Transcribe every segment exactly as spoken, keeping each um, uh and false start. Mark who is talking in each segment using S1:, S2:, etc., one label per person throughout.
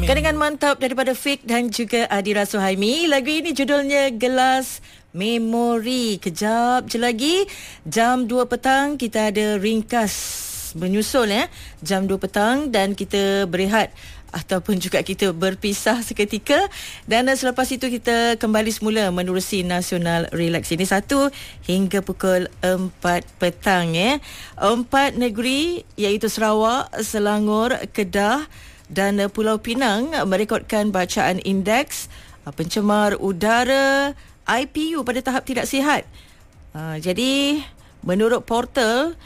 S1: Amin.
S2: Kandungan mantap daripada Fik dan juga Adira Suhaimi. Lagu ini judulnya Gelas Memori. Kejap je lagi jam dua petang kita ada ringkas menyusul ya. Jam dua petang dan kita berehat ataupun juga kita berpisah seketika, dan selepas itu kita kembali semula menerusi Nasional Relax ini satu hingga pukul empat petang ya. Empat negeri iaitu Sarawak, Selangor, Kedah dan Pulau Pinang merekodkan bacaan indeks pencemar udara I P U pada tahap tidak sihat. Uh, jadi menurut portal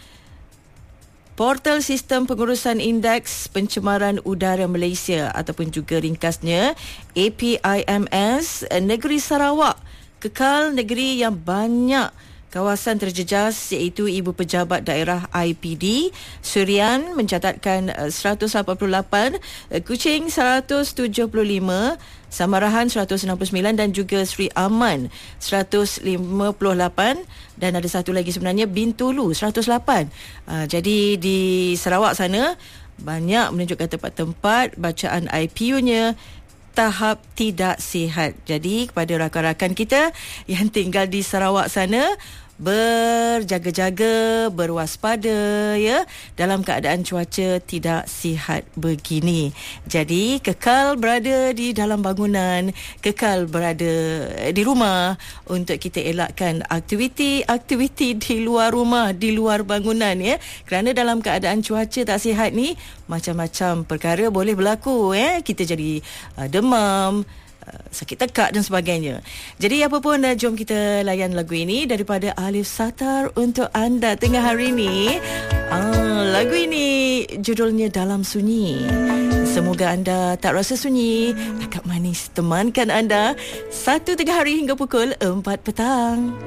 S2: Portal Sistem Pengurusan Indeks Pencemaran Udara Malaysia ataupun juga ringkasnya A P I M S, negeri Sarawak kekal negeri yang banyak kawasan terjejas iaitu Ibu Pejabat Daerah I P D. Suria mencatatkan seratus lapan puluh lapan, Kuching seratus tujuh puluh lima, Samarahan seratus enam puluh sembilan dan juga Sri Aman seratus lima puluh lapan, dan ada satu lagi sebenarnya Bintulu seratus lapan. Uh, jadi di Sarawak sana banyak menunjukkan tempat-tempat bacaan I P U-nya tahap tidak sihat. Jadi kepada rakan-rakan kita yang tinggal di Sarawak sana, berjaga-jaga, berwaspada ya dalam keadaan cuaca tidak sihat begini. Jadi kekal berada di dalam bangunan, kekal berada di rumah untuk kita elakkan aktiviti-aktiviti di luar rumah, di luar bangunan ya. Kerana dalam keadaan cuaca tak sihat ni macam-macam perkara boleh berlaku ya. Kita jadi uh, demam, sakit tekak dan sebagainya. Jadi apa pun, jom kita layan lagu ini daripada Alif Satar untuk anda tengah hari ini. Ah, lagu ini judulnya Dalam Sunyi. Semoga anda tak rasa sunyi. Akak Manis temankan anda satu tengah hari hingga pukul empat petang.